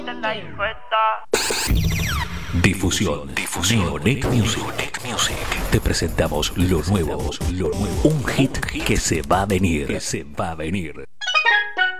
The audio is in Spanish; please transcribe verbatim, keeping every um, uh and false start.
Difusión, difusión, Neonet Music. Music. Te presentamos lo nuevo, lo nuevo. Un hit que se va a venir, que se va a venir.